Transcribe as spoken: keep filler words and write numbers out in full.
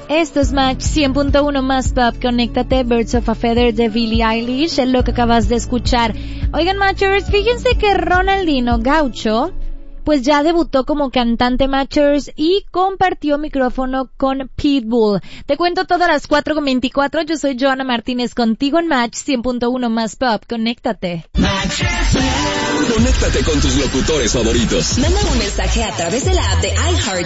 Esto es Match cien punto uno más Pop. Conéctate, Birds of a Feather de Billie Eilish, es lo que acabas de escuchar. Oigan, Matchers, fíjense que Ronaldinho Gaucho pues ya debutó como cantante, Matchers, y compartió micrófono con Pitbull. Te cuento todo a las cuatro con veinticuatro. Yo soy Joana Martínez, contigo en Match cien punto uno más Pop. Conéctate. Match. Conéctate con tus locutores favoritos. Manda un mensaje a través de la app de iHeart